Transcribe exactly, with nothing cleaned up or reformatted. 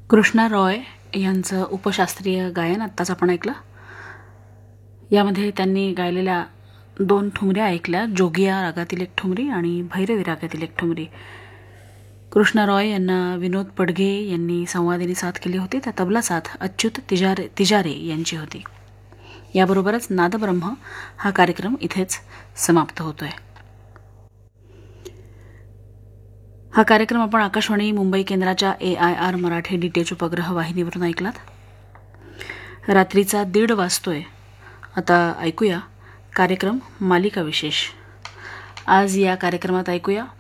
कृष्णा रॉय यांचं उपशास्त्रीय गायन आत्ताच आपण ऐकलं. यामध्ये त्यांनी गायलेल्या दोन ठुमऱ्या ऐकल्या, जोगिया रागातील एक ठुमरी आणि भैरवी रागातील एक ठुमरी. कृष्णा रॉय यांना विनोद पडघे यांनी संवादिनी साथ केली होती. त्या तबला साथ अच्युत तिजारे तिजारे यांची होती. याबरोबरच नादब्रह्म हा कार्यक्रम इथेच समाप्त होतोय. हा कार्यक्रम आपण आकाशवाणी मुंबई केंद्राच्या ए I R Marathi D T H उपग्रह वाहिनीवरून ऐकलात. रात्रीचा दीड वाजतोय. आता ऐकूया कार्यक्रम मालिका विशेष. आज या कार्यक्रमात ऐकूया